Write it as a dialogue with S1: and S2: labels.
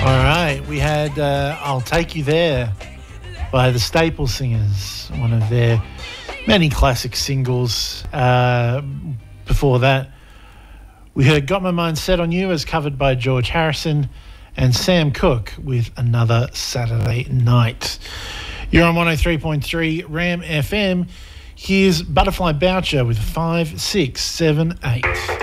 S1: All right, we had I'll Take You There by the Staple Singers, one of their many classic singles. Before that, we heard Got My Mind Set on You as covered by George Harrison, and Sam Cooke with Another Saturday Night. You're on 103.3 Ram FM. Here's Butterfly Boucher with 5, 6, 7, 8.